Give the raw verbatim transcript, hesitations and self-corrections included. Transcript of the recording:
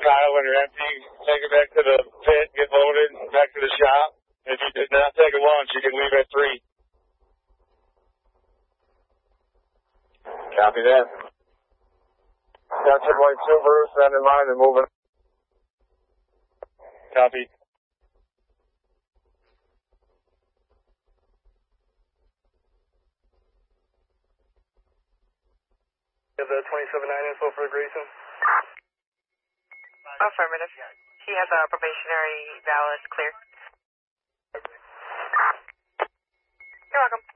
Kyle, when you're empty, take it back to the pit, get loaded, back to the shop. If you did not take a lunch, you can leave at three. Copy that. Got your point two, Bruce, send in line and moving. Copy. You have the twenty-seven nine info for Grayson? Affirmative. He has a probationary valid clear. You're welcome.